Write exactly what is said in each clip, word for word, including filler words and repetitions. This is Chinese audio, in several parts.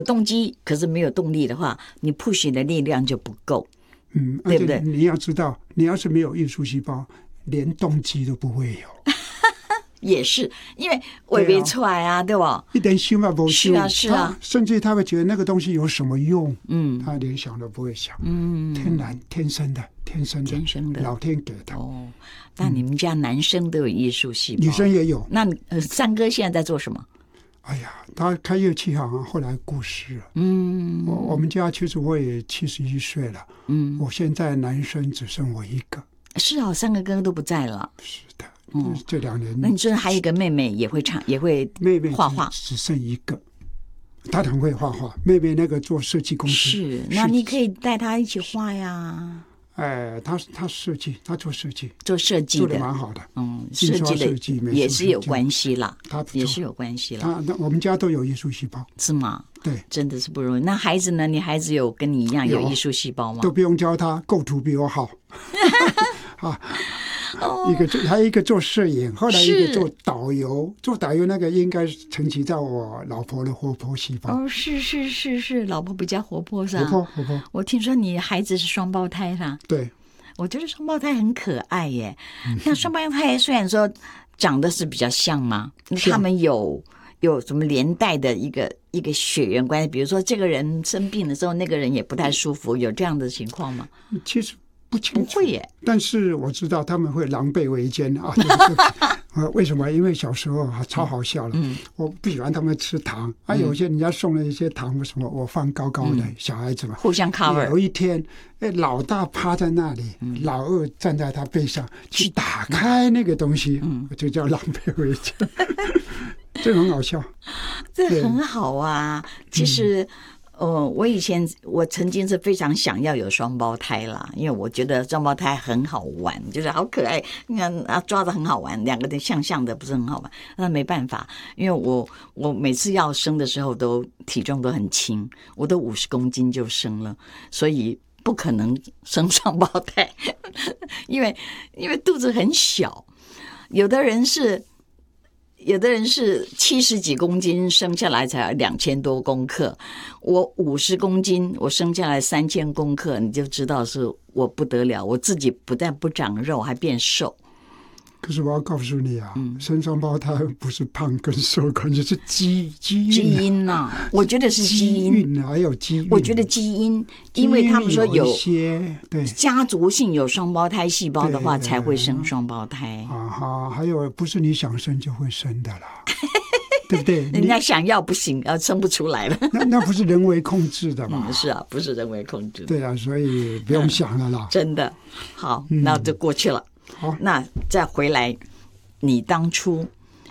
动机可是没有动力的话，你 push 的力量就不够。 嗯， 对不对？ 你要知道，你要是没有艺术细胞，连动机都不会有。 也是，因为胃没出来啊，对吧？ 一点想法不是啊，是啊， 甚至他会觉得那个东西有什么用， 嗯， 他连想都不会想， 嗯， 天然、天生的、天生的、 天生的， 老天给的。 哦，那你们家男生都有艺术细胞， 女生也有。 那呃，三哥现在在做什么？ 哎呀，他开乐器行啊，后来过世了。嗯，我我们家其实我也七十一岁了。嗯，我现在男生只剩我一个。 是啊，三个哥哥都不在了。 是的。嗯，这两年， 那你真的还有一个妹妹也会唱，也会妹妹画画， 只剩一个，她很会画画。妹妹那个做设计公司， 是，那你可以带她一起画呀。 哎，她她设计，她做设计， 做设计做的蛮好的， 嗯，设计的也是有关系啦，她也是有关系啦。 她那我们家都有艺术细胞， 是吗？ 对， 真的是不容易。那孩子呢？你孩子有跟你一样有艺术细胞吗？ 都不用教他，构图比我好。啊。一个还有一个做摄影，后来一个做导游。做导游那个应该承袭在我老婆的活泼细胞。 哦，是是是是，老婆比较活泼是吧？ 活泼活泼。 我听说你孩子是双胞胎啦。 对， 我觉得双胞胎很可爱耶。嗯、那双胞胎虽然说长得是比较像吗？他们有有什么连带的一个一个血缘关系？比如说这个人生病的时候，那个人也不太舒服，有这样的情况吗？ 其实。不清楚， 不会耶。 但是我知道他们会狼狈为奸啊！啊，为什么？因为小时候啊，超好笑了。嗯，我不喜欢他们吃糖啊，有些人家送了一些糖，为什么我放高高的？嗯、小孩子嘛， 互相 cover。 有一天，哎，老大趴在那里，嗯、老二站在他背上，去打开那个东西，嗯、就叫狼狈为奸。这很好笑， 这很好啊。其实。嗯哦，我以前我曾经是非常想要有双胞胎啦，因为我觉得双胞胎很好玩，就是好可爱，你看啊抓的很好玩，两个人像像的不是很好玩。那没办法，因为我我每次要生的时候都体重都很轻，我都五十公斤就生了，所以不可能生双胞胎，因为因为肚子很小，有的人是。有的人是七十几公斤生下来才两千多公克，我五十公斤，我生下来三千公克，你就知道是我不得了，我自己不但不长肉，还变瘦。 可是我要告诉你啊，嗯、生双胞胎不是胖跟瘦，关键是基基因、啊。 基因呐、啊，我觉得是基因， 基因还有基因。 我觉得基因，因为他们说有些对家族性有双胞胎细胞的话，才会生双胞胎。 啊哈，还有不是你想生就会生的啦。对不对？ 人家想要不行，要生不出来了。 那那不是人为控制的嘛、 嗯？是啊，不是人为控制的。 对啊，所以不用想了啦。 嗯、真的好，那就过去了。 好， 那再回来，你当初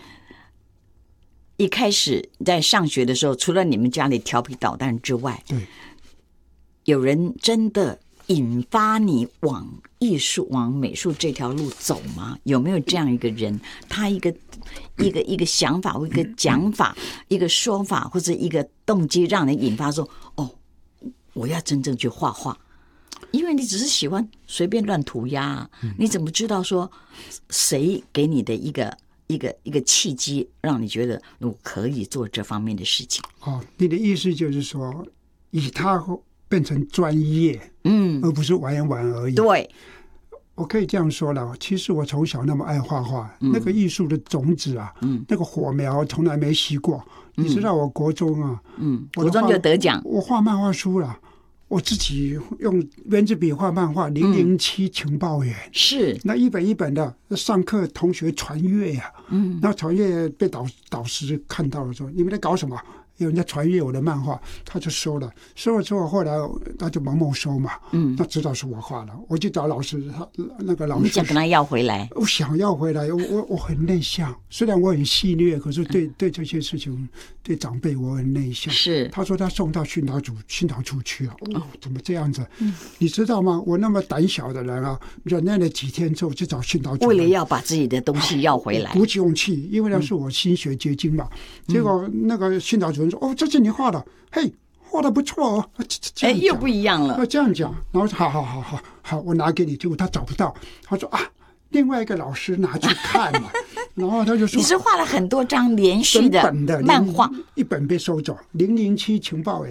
一开始在上学的时候，除了你们家里调皮捣蛋之外， 对， 有人真的引发你往艺术、往美术这条路走吗？有没有这样一个人？他一个一个一个想法，或一个讲法，一个说法，或者一个动机，让人引发说：“哦，我要真正去画画。”因为你只是喜欢随便乱涂鸦、啊，你怎么知道说谁给你的一个一个一个契机，让你觉得我可以做这方面的事情？ 哦，你的意思就是说，以它变成专业， 嗯， 而不是玩一玩而已。 对， 我可以这样说了。其实我从小那么爱画画，嗯、那个艺术的种子啊，嗯，那个火苗从来没熄过。嗯、你知道，我国中啊， 嗯，国中就得奖， 我画漫画书了。我自己用圆珠笔画漫画，零零七情报员、嗯、 是那一本一本的，上课同学传阅呀、啊，嗯，那传阅被导导师看到了说，你们在搞什么？有人家传阅我的漫画，他就收了，收了之后，后来他就盲目收嘛，嗯，他知道是我画了，我就找老师，他那个老师， 你想跟他要回来？ 我想要回来，我我我很内向，虽然我很戏谑，可是对、嗯、对这些事情，对长辈我很内向。 是， 他说他送到训导组训导处去啊，哦，怎么这样子？嗯，你知道吗？我那么胆小的人啊，忍耐了几天之后就找训导组， 为了要把自己的东西要回来， 鼓起勇气，因为那是我心血结晶嘛。嗯、结果那个训导主任说：“哦，这是你画的，嘿，画的不错哦。” 哎，又不一样了。 这样讲，然后好好好好好，我拿给你。结果他找不到，他说啊， 另外一个老师拿去看嘛，然后他就说：“ 你是画了很多张连续的本的漫画， 一本被收走，零零七情报委